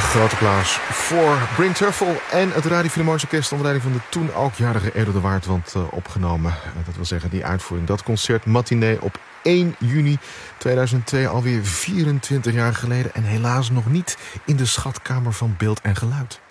Grote applaus voor Bryn Terfel en het Radio Philharmonisch Orkest onder leiding van de toen ook jarige Edo de Waard, want opgenomen. Dat wil zeggen, die uitvoering, dat concert matinee op 1 juni 2002, alweer 24 jaar geleden. En helaas nog niet in de schatkamer van beeld en geluid.